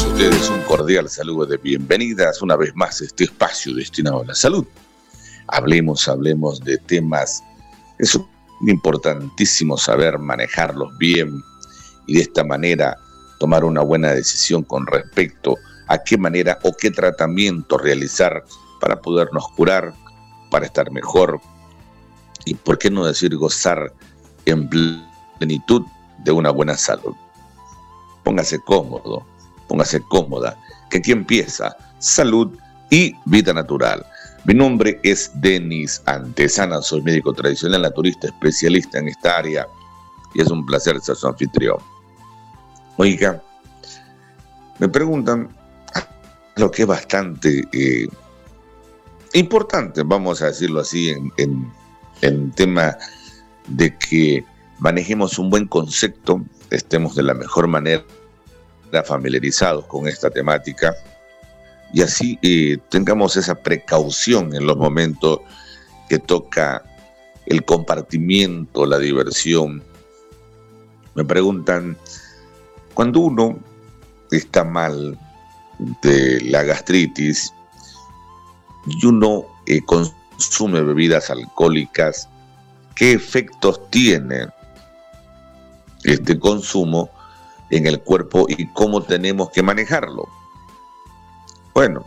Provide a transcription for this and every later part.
todos ustedes un cordial saludo de bienvenidas una vez más a este espacio destinado a la salud. Hablemos de temas que son importantísimos saber manejarlos bien y de esta manera tomar una buena decisión con respecto a qué manera o qué tratamiento realizar para podernos curar, para estar mejor y, por qué no decir, gozar en plenitud de una buena salud. Póngase cómodo, póngase cómoda, que aquí empieza Salud y Vida Natural. Mi nombre es Denis Antesana, soy médico tradicional naturista, especialista en esta área y es un placer ser su anfitrión. Oiga, me preguntan lo que es bastante importante, vamos a decirlo así, en tema de que manejemos un buen concepto, estemos de la mejor manera familiarizados con esta temática y así tengamos esa precaución en los momentos que toca el compartimiento, la diversión. Me preguntan, cuando uno está mal de la gastritis y uno consume bebidas alcohólicas, ¿qué efectos tiene este consumo en el cuerpo y cómo tenemos que manejarlo? Bueno,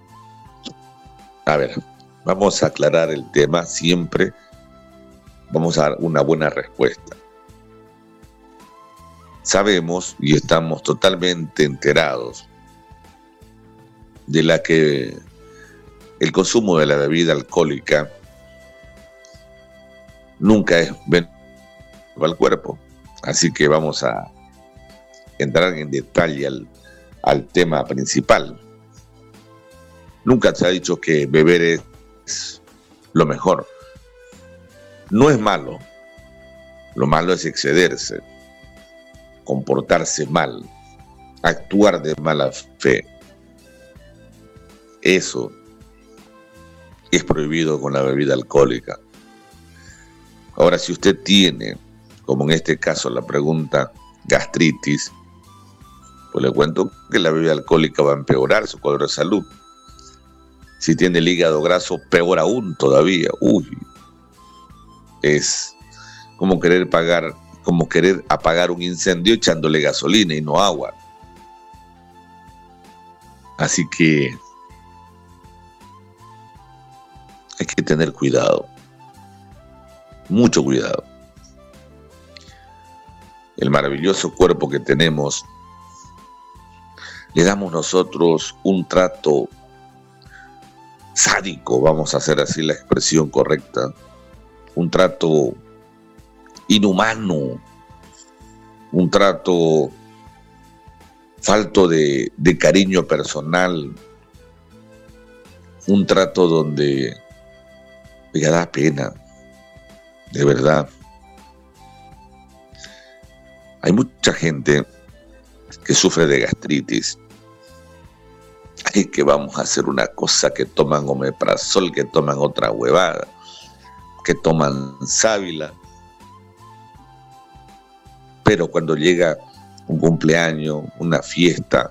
a ver, vamos a aclarar el tema siempre, vamos a dar una buena respuesta. Sabemos y estamos totalmente enterados de la que el consumo de la bebida alcohólica nunca es benéfico al cuerpo. Así que vamos a entrar en detalle al tema principal. Nunca se ha dicho que beber es lo mejor. No es malo. Lo malo es excederse, comportarse mal, actuar de mala fe. Eso es prohibido con la bebida alcohólica. Ahora, si usted tiene, como en este caso la pregunta, gastritis, pues le cuento que la bebida alcohólica va a empeorar su cuadro de salud. Si tiene el hígado graso, peor aún todavía. Es como querer apagar un incendio echándole gasolina y no agua. Así que hay que tener cuidado, mucho cuidado. El maravilloso cuerpo que tenemos, le damos nosotros un trato sádico, vamos a hacer así la expresión correcta, un trato inhumano, un trato falto de cariño personal, un trato donde me da pena, de verdad. Hay mucha gente que sufre de gastritis. Es que vamos a hacer una cosa, que toman omeprazol, que toman otra huevada, que toman sábila. Pero cuando llega un cumpleaños, una fiesta,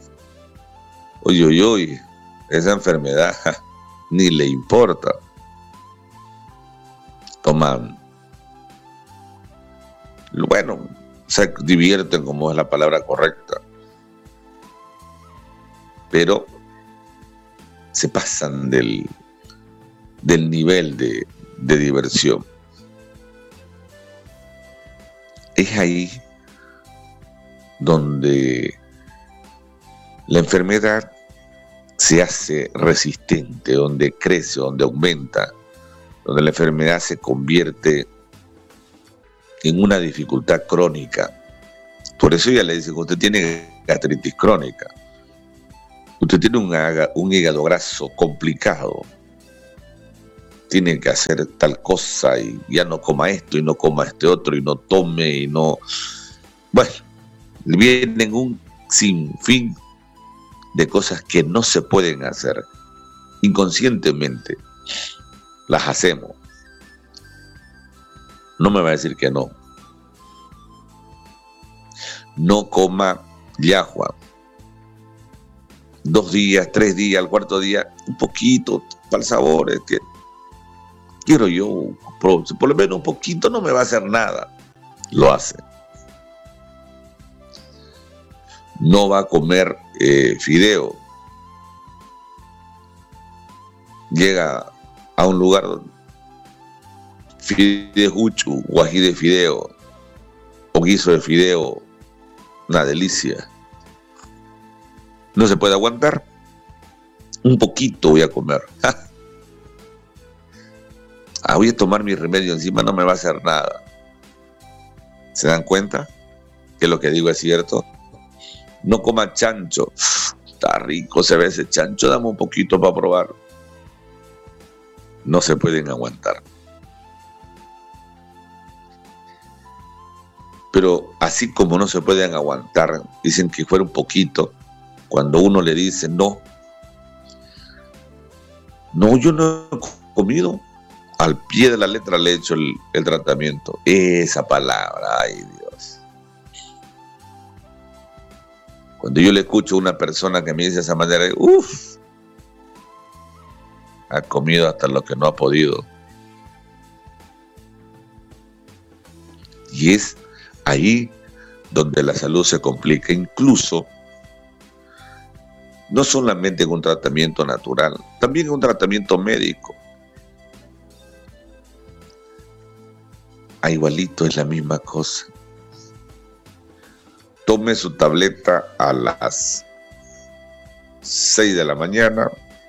esa enfermedad ni le importa. Toman, bueno, se divierten, como es la palabra correcta, pero se pasan del nivel de diversión. Es ahí donde la enfermedad se hace resistente, donde crece, donde aumenta, donde la enfermedad se convierte en una dificultad crónica. Por eso ya le dicen que usted tiene gastritis crónica. Usted tiene un hígado graso complicado. Tiene que hacer tal cosa y ya no coma esto y no coma este otro y no tome y no... Bueno, vienen un sinfín de cosas que no se pueden hacer. Inconscientemente las hacemos. No me va a decir que no. No coma llajua. 2 días, 3 días, al cuarto día, un poquito para el sabor, es que quiero yo, por lo menos un poquito no me va a hacer nada. Lo hace. No va a comer fideo. Llega a un lugar donde fideuchu, guají de fideo, o guiso de fideo, una delicia. No se puede aguantar. Un poquito voy a comer. Voy a tomar mi remedio encima, no me va a hacer nada. ¿Se dan cuenta? Que lo que digo es cierto. No coma chancho. Está rico, se ve ese chancho, dame un poquito para probar. No se pueden aguantar. Pero así como no se pueden aguantar, dicen que fuera un poquito, cuando uno le dice no, yo no he comido, al pie de la letra le he hecho el tratamiento. Esa palabra, ay Dios. Cuando yo le escucho a una persona que me dice de esa manera, ha comido hasta lo que no ha podido. Y es ahí donde la salud se complica, incluso no solamente en un tratamiento natural, también en un tratamiento médico. Igualito es la misma cosa. Tome su tableta a las 6 de la mañana,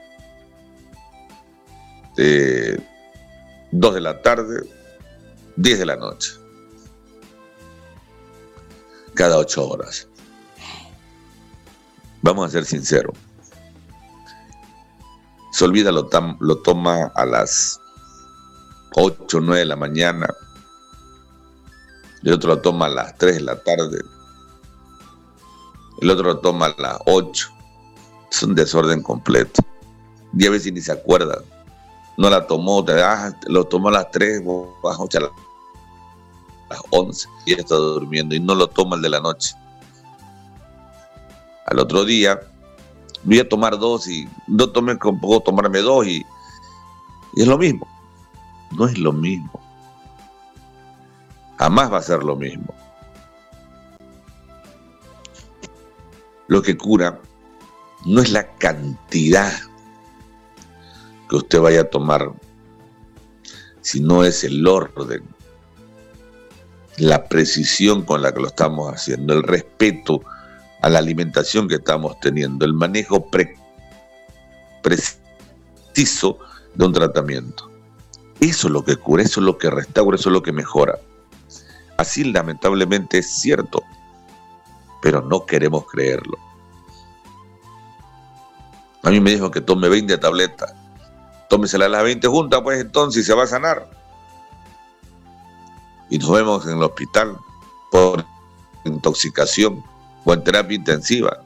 2 de la tarde, 10 de la noche. Cada 8 horas. Vamos a ser sinceros. Se olvida, lo toma a las 8 o 9 de la mañana. El otro lo toma a las 3 de la tarde. El otro lo toma a las 8. Es un desorden completo. Y a veces ni se acuerdan. No la tomó, lo tomó a las 3, a las 11 y ya está durmiendo y no lo toma el de la noche. Al otro día voy a tomar 2 y no tomé, puedo tomarme 2 y es lo mismo. No es lo mismo. Jamás va a ser lo mismo. Lo que cura no es la cantidad que usted vaya a tomar, sino es el orden, la precisión con la que lo estamos haciendo, el respeto a la alimentación que estamos teniendo, el manejo preciso de un tratamiento. Eso es lo que cura, eso es lo que restaura, eso es lo que mejora. Así lamentablemente es cierto, pero no queremos creerlo. A mí me dijo que tome 20 tabletas. Tómesela las 20 juntas, pues entonces se va a sanar. Y nos vemos en el hospital por intoxicación o en terapia intensiva.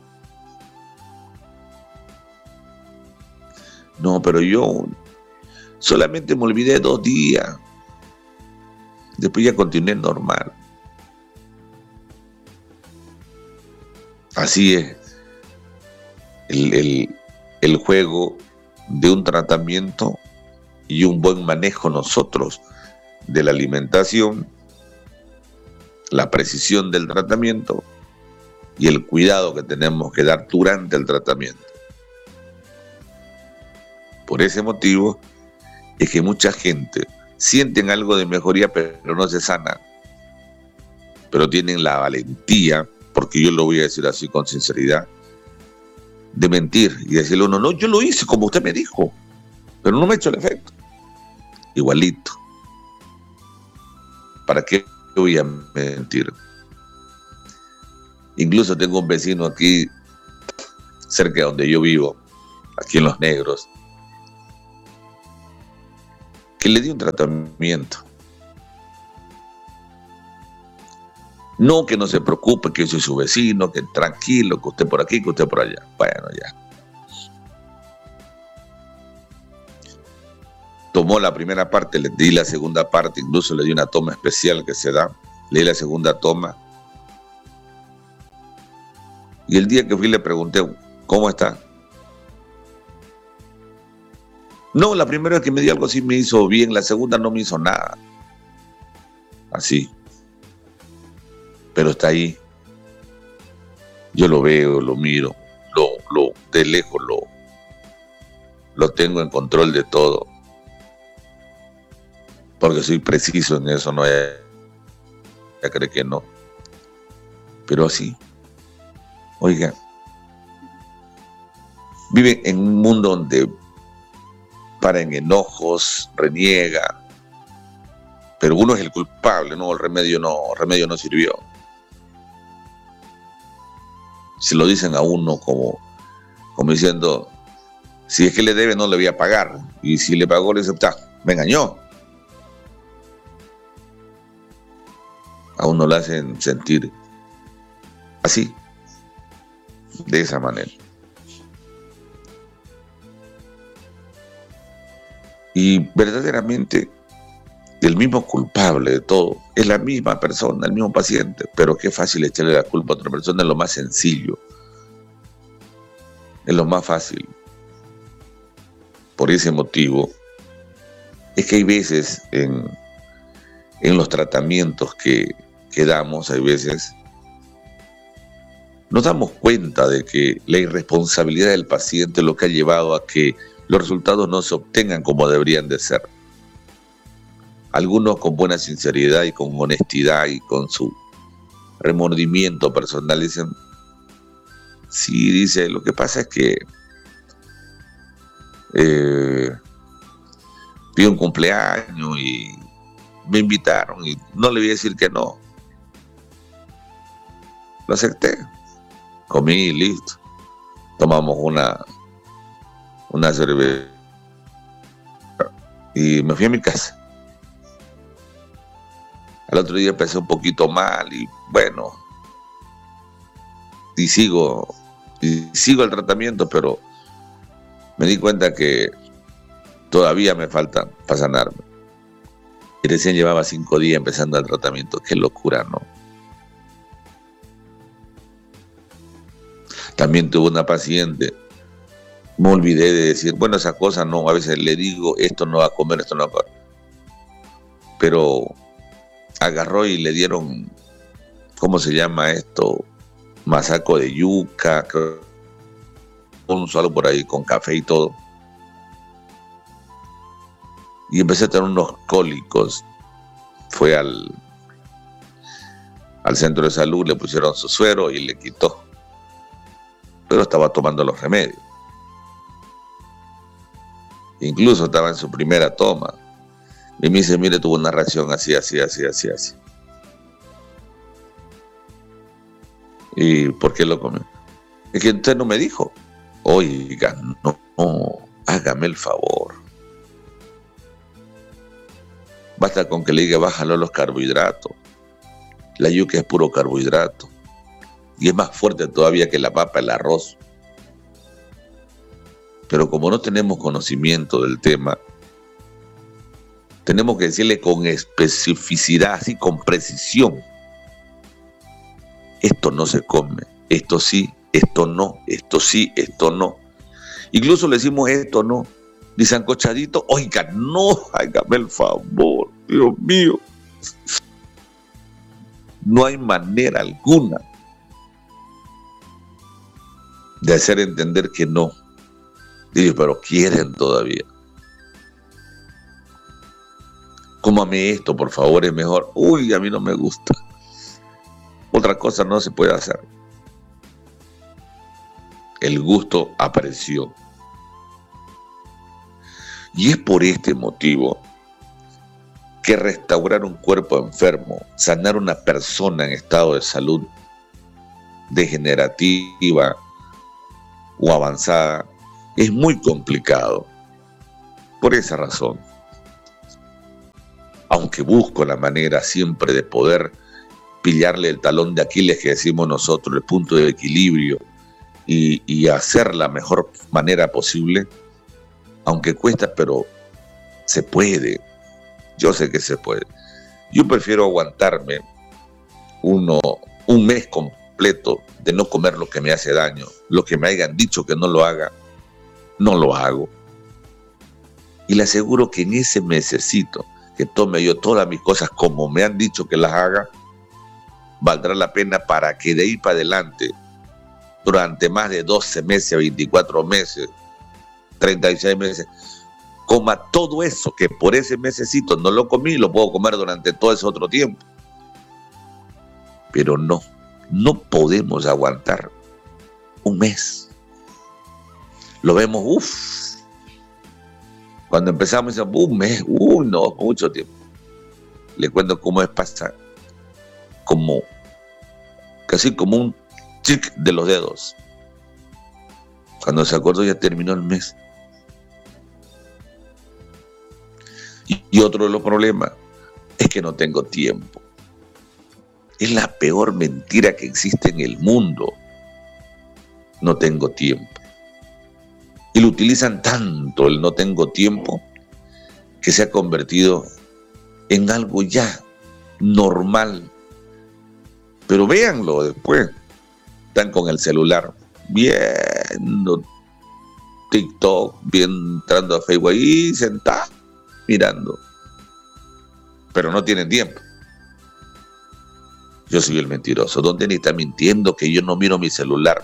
No, pero yo solamente me olvidé 2 días. Después ya continué normal. Así es el juego de un tratamiento y un buen manejo nosotros de la alimentación, la precisión del tratamiento y el cuidado que tenemos que dar durante el tratamiento. Por ese motivo es que mucha gente sienten algo de mejoría pero no se sana, pero tienen la valentía, porque yo lo voy a decir así con sinceridad, de mentir y decirle a uno, no, yo lo hice como usted me dijo, pero no me ha hecho el efecto. Igualito. ¿Para qué voy a mentir? Incluso tengo un vecino aquí, cerca de donde yo vivo, aquí en Los Negros, que le dio un tratamiento. No, que no se preocupe, que yo soy su vecino, que tranquilo, que usted por aquí, que usted por allá. Bueno, ya. Tomó la primera parte, le di la segunda parte, incluso le di una toma especial que se da, le di la segunda toma. Y el día que fui le pregunté, ¿cómo está? No, la primera vez que me dio algo sí me hizo bien, la segunda no me hizo nada. Así. Pero está ahí. Yo lo veo, lo miro, de lejos lo tengo en control de todo. Porque soy preciso en eso, no ya cree que no. Pero así. Oiga, vive en un mundo donde para en enojos, reniega, pero uno es el culpable, no, el remedio no sirvió. Se lo dicen a uno como diciendo, si es que le debe no le voy a pagar, y si le pagó le dice, me engañó. A uno lo hacen sentir así, de esa manera. Y verdaderamente el mismo culpable de todo es la misma persona, el mismo paciente, pero qué fácil echarle la culpa a otra persona, es lo más sencillo, es lo más fácil. Por ese motivo es que hay veces en los tratamientos que damos, hay veces nos damos cuenta de que la irresponsabilidad del paciente es lo que ha llevado a que los resultados no se obtengan como deberían de ser. Algunos con buena sinceridad y con honestidad y con su remordimiento personal dicen, sí, dice, lo que pasa es que vi un cumpleaños y me invitaron y no le voy a decir que no. Lo acepté, comí y listo. Tomamos una cerveza y me fui a mi casa. Al otro día empecé un poquito mal y bueno, y sigo el tratamiento, pero me di cuenta que todavía me falta para sanarme. Y recién llevaba 5 días empezando el tratamiento. Qué locura, ¿no? También tuve una paciente, me olvidé de decir, bueno, esas cosas no, a veces le digo, esto no va a comer, esto no va a comer. Pero agarró y le dieron, ¿cómo se llama esto? Masaco de yuca, un solo por ahí, con café y todo. Y empecé a tener unos cólicos. Fue al centro de salud, le pusieron su suero y le quitó. Pero estaba tomando los remedios. Incluso estaba en su primera toma. Y me dice, mire, tuvo una reacción así. ¿Y por qué lo comió? Es que usted no me dijo. Oiga, no, hágame el favor. Basta con que le diga, bájalo los carbohidratos. La yuca es puro carbohidrato. Y es más fuerte todavía que la papa, el arroz. Pero como no tenemos conocimiento del tema, tenemos que decirle con especificidad, así con precisión. Esto no se come, esto sí, esto no, esto sí, esto no. Incluso le decimos esto no. Dice ancochadito, oiga, no, hágame el favor, Dios mío. No hay manera alguna de hacer entender que no. Digo, pero quieren todavía. Cómame esto, por favor, es mejor. Uy, a mí no me gusta. Otra cosa no se puede hacer. El gusto apareció. Y es por este motivo que restaurar un cuerpo enfermo, sanar una persona en estado de salud degenerativa o avanzada, es muy complicado. Por esa razón, aunque busco la manera siempre de poder pillarle el talón de Aquiles que decimos nosotros, el punto de equilibrio y hacer la mejor manera posible, aunque cuesta, pero se puede. Yo sé que se puede. Yo prefiero aguantarme un mes completo de no comer lo que me hace daño, lo que me hayan dicho que no lo haga, no lo hago. Y le aseguro que en ese mesecito que tome yo todas mis cosas como me han dicho que las haga, valdrá la pena para que de ahí para adelante, durante más de 12 meses, 24 meses, 36 meses, coma todo eso que por ese mesecito no lo comí, lo puedo comer durante todo ese otro tiempo. Pero no podemos aguantar un mes. Lo vemos, cuando empezamos un mes, no, mucho tiempo. Le cuento cómo es pasar, casi como un tic de los dedos. Cuando se acordó ya terminó el mes. Y otro de los problemas es que no tengo tiempo. Es la peor mentira que existe en el mundo. No tengo tiempo. Y lo utilizan tanto el no tengo tiempo que se ha convertido en algo ya normal. Pero véanlo después. Están con el celular viendo TikTok, entrando a Facebook ahí sentados mirando. Pero no tienen tiempo. Yo soy el mentiroso. ¿Dónde ni está mintiendo que yo no miro mi celular?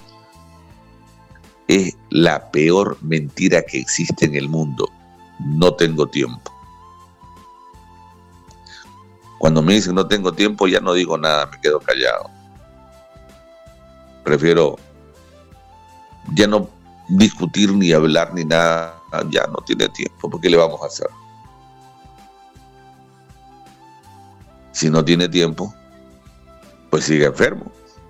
Es la peor mentira que existe en el mundo. No tengo tiempo. Cuando me dicen no tengo tiempo, ya no digo nada, me quedo callado. Prefiero ya no discutir ni hablar ni nada. Ya no tiene tiempo. ¿Por qué le vamos a hacer? Si no tiene tiempo, pues sigue enfermo.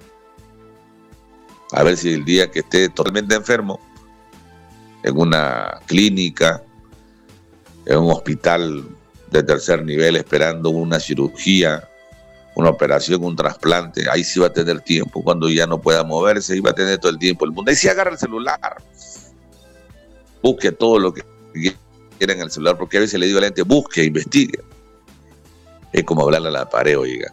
A ver si el día que esté totalmente enfermo, en una clínica, en un hospital de tercer nivel, esperando una cirugía, una operación, un trasplante, ahí sí va a tener tiempo. Cuando ya no pueda moverse, ahí va a tener todo el tiempo el mundo. Ahí sí agarra el celular. Busque todo lo que quiera en el celular, porque a veces le digo a la gente, busque, investigue. Es como hablarle a la pared, oiga.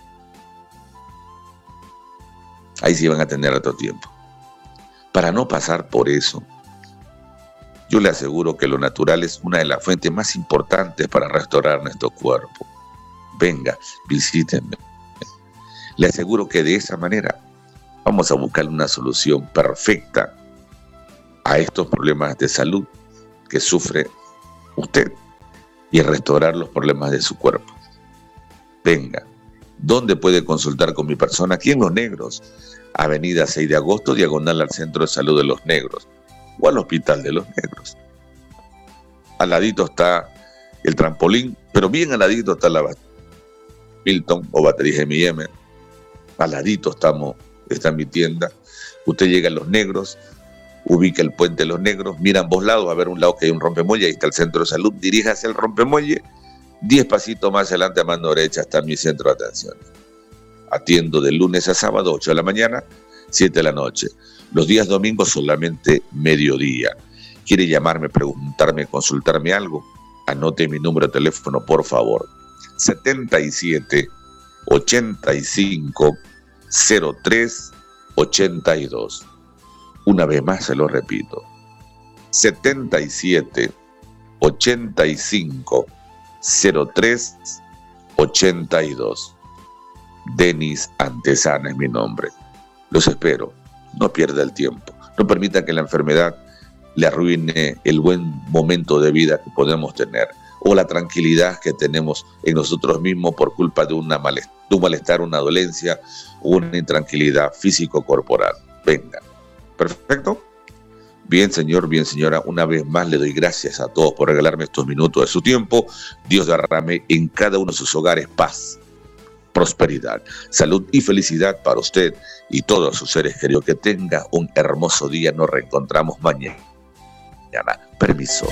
Ahí sí van a tener otro tiempo. Para no pasar por eso, yo le aseguro que lo natural es una de las fuentes más importantes para restaurar nuestro cuerpo. Venga, visítenme. Le aseguro que de esa manera vamos a buscar una solución perfecta a estos problemas de salud que sufre usted y restaurar los problemas de su cuerpo. Venga, ¿dónde puede consultar con mi persona? Aquí en Los Negros, Avenida 6 de Agosto, diagonal al Centro de Salud de Los Negros o al Hospital de Los Negros. Al ladito está el trampolín, pero bien al ladito está la Milton o Baterías M&M. Al ladito está mi tienda. Usted llega a Los Negros, ubica el puente de Los Negros, mira a ambos lados, a ver un lado que hay un rompemuelle, ahí está el centro de salud, dirige hacia el rompemuelle, 10 pasitos más adelante a mano derecha está mi centro de atención. Atiendo de lunes a sábado, 8 de la mañana, 7 de la noche. Los días domingos solamente mediodía. ¿Quiere llamarme, preguntarme, consultarme algo? Anote mi número de teléfono, por favor. 77 85 03 82. Una vez más se lo repito. 77 85 03 82. Denis Antesana es mi nombre. Los espero. No pierda el tiempo. No permita que la enfermedad le arruine el buen momento de vida que podemos tener o la tranquilidad que tenemos en nosotros mismos por culpa de un malestar, una dolencia o una intranquilidad físico-corporal. Venga. ¿Perfecto? Bien, señor, bien, señora. Una vez más le doy gracias a todos por regalarme estos minutos de su tiempo. Dios derrame en cada uno de sus hogares paz, prosperidad, salud y felicidad para usted y todos sus seres queridos. Que tenga un hermoso día. Nos reencontramos mañana. Permiso.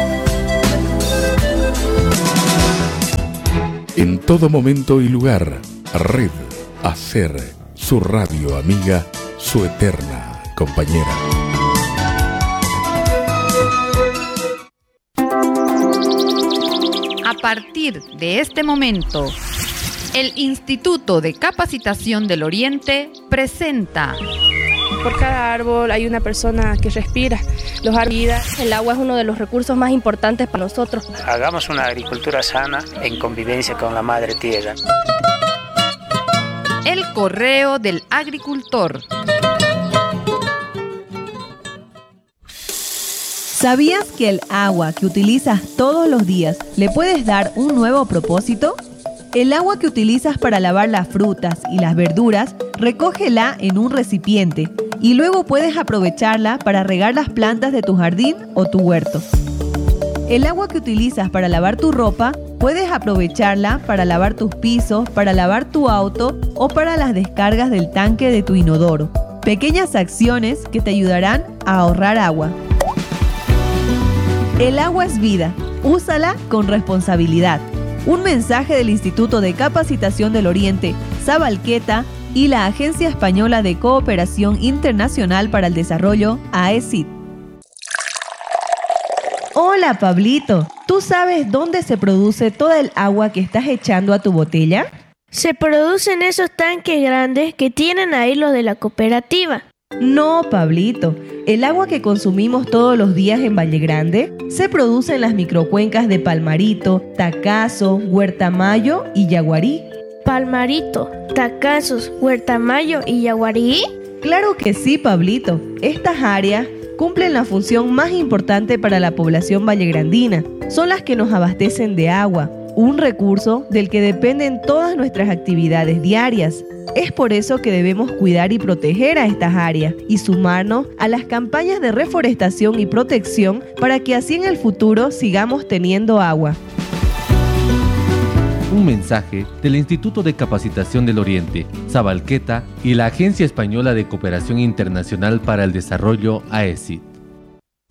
En todo momento y lugar, Red Hacer, su radio amiga, su eterna compañera. A partir de este momento, el Instituto de Capacitación del Oriente presenta Por cada árbol hay una persona que respira. Los árboles, el agua es uno de los recursos más importantes para nosotros. Hagamos una agricultura sana en convivencia con la madre tierra. El correo del agricultor. ¿Sabías que el agua que utilizas todos los días le puedes dar un nuevo propósito? El agua que utilizas para lavar las frutas y las verduras, recógela en un recipiente y luego puedes aprovecharla para regar las plantas de tu jardín o tu huerto. El agua que utilizas para lavar tu ropa, puedes aprovecharla para lavar tus pisos, para lavar tu auto o para las descargas del tanque de tu inodoro. Pequeñas acciones que te ayudarán a ahorrar agua. El agua es vida, úsala con responsabilidad. Un mensaje del Instituto de Capacitación del Oriente, Sabalqueta, y la Agencia Española de Cooperación Internacional para el Desarrollo, AECID. Hola, Pablito, ¿tú sabes dónde se produce toda el agua que estás echando a tu botella? Se producen esos tanques grandes que tienen ahí los de la cooperativa. No, Pablito. El agua que consumimos todos los días en Valle Grande se produce en las microcuencas de Palmarito, Tacazo, Huertamayo y Yaguarí. ¿Palmarito, Tacazos, Huertamayo y Yaguarí? Claro que sí, Pablito. Estas áreas cumplen la función más importante para la población vallegrandina. Son las que nos abastecen de agua, un recurso del que dependen todas nuestras actividades diarias. Es por eso que debemos cuidar y proteger a estas áreas y sumarnos a las campañas de reforestación y protección para que así en el futuro sigamos teniendo agua. Un mensaje del Instituto de Capacitación del Oriente, Sabalqueta y la Agencia Española de Cooperación Internacional para el Desarrollo, AECID.